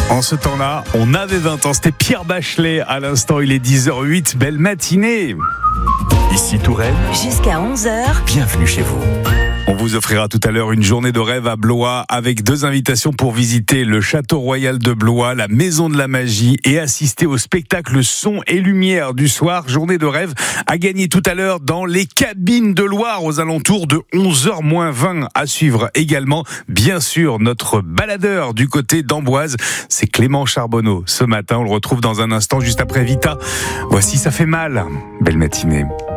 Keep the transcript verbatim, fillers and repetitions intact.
En ce temps-là, on avait vingt ans. C'était Pierre Bachelet. À l'instant, il est dix heures huit. Belle matinée. Ici Touraine. Jusqu'à onze heures. Bienvenue chez vous. On vous offrira tout à l'heure une journée de rêve à Blois avec deux invitations pour visiter le Château Royal de Blois, la Maison de la Magie et assister au spectacle Son et Lumière du soir. Journée de rêve à gagner tout à l'heure dans les cabines de Loire aux alentours de onze heures moins vingt. À suivre également, bien sûr, notre baladeur du côté d'Amboise. C'est Clément Charbonneau. Ce matin, on le retrouve dans un instant juste après Vita. Voici Ça fait mal. Belle matinée.